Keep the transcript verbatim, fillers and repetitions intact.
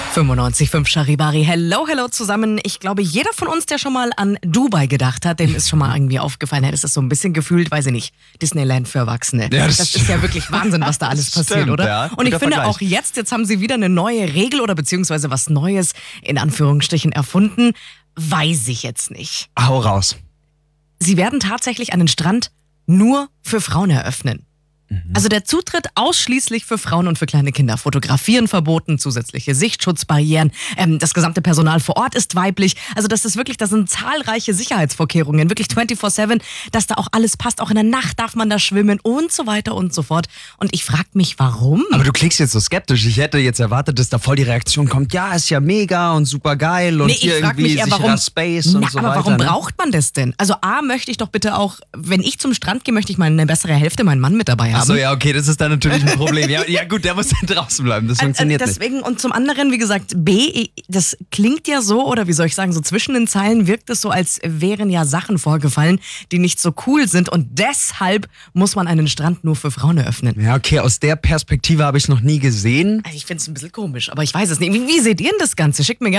fünfundneunzig Komma fünf Charivari. Hello, hello zusammen. Ich glaube, jeder von uns, der schon mal an Dubai gedacht hat, dem ist schon mal irgendwie aufgefallen, hey, das ist so ein bisschen gefühlt, weiß ich nicht, Disneyland für Erwachsene. Ja, das, das ist ja wirklich Wahnsinn, was da alles passiert, stimmt, oder? Ja. Und ich finde Vergleich. Auch jetzt, jetzt haben sie wieder eine neue Regel oder beziehungsweise was Neues in Anführungsstrichen erfunden. Weiß ich jetzt nicht. Hau raus. Sie werden tatsächlich einen Strand nur für Frauen eröffnen. Also der Zutritt ausschließlich für Frauen und für kleine Kinder. Fotografieren verboten, zusätzliche Sichtschutzbarrieren. Ähm, das gesamte Personal vor Ort ist weiblich. Also das ist wirklich, das sind zahlreiche Sicherheitsvorkehrungen. Wirklich vierundzwanzig sieben, dass da auch alles passt. Auch in der Nacht darf man da schwimmen und so weiter und so fort. Und ich frage mich, warum? Aber du klingst jetzt so skeptisch. Ich hätte jetzt erwartet, dass da voll die Reaktion kommt. Ja, ist ja mega und super geil und nee, hier ich frag irgendwie mich eher, sicherer warum, Space na, und so aber weiter. warum ne? braucht man das denn? Also A, möchte ich doch bitte auch, wenn ich zum Strand gehe, möchte ich mal eine bessere Hälfte, meinen Mann mit dabei haben. Achso, ja, okay, das ist dann natürlich ein Problem. Ja, ja gut, der muss dann draußen bleiben, das funktioniert Deswegen, nicht. Und zum anderen, wie gesagt, B, das klingt ja so, oder wie soll ich sagen, so zwischen den Zeilen wirkt es so, als wären ja Sachen vorgefallen, die nicht so cool sind und deshalb muss man einen Strand nur für Frauen eröffnen. Ja, okay, aus der Perspektive habe ich es noch nie gesehen. Also ich finde es ein bisschen komisch, aber ich weiß es nicht. Wie, wie seht ihr denn das Ganze? Schickt mir gerne